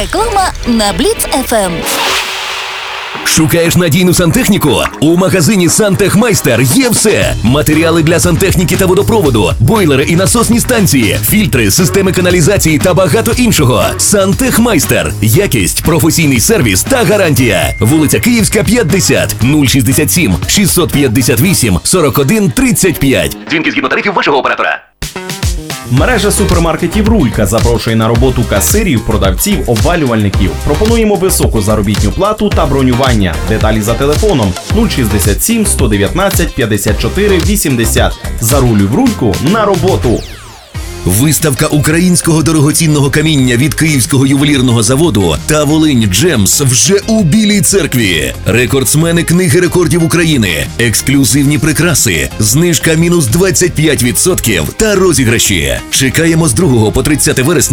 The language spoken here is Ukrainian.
Реклама на Бліц ФМ. Шукаєш надійну сантехніку? У магазині «Сантехмайстер» є все. Матеріали для сантехніки та водопроводу, бойлери і насосні станції, фільтри, системи каналізації та багато іншого. «Сантехмайстер». Якість, професійний сервіс та гарантія. Вулиця Київська, 50, 067 658 41 35. Дзвінки згідно тарифів вашого оператора. Мережа супермаркетів «Рулька» запрошує на роботу касирів, продавців, обвалювальників. Пропонуємо високу заробітну плату та бронювання. Деталі за телефоном 067 119 54 80. Зарулюй в «Рульку» на роботу. Виставка українського дорогоцінного каміння від Київського ювелірного заводу та Волинь Джемс вже у Білій церкві. Рекордсмени Книги рекордів України, ексклюзивні прикраси, знижка мінус 25% та розіграші. Чекаємо з 2 по 30 вересня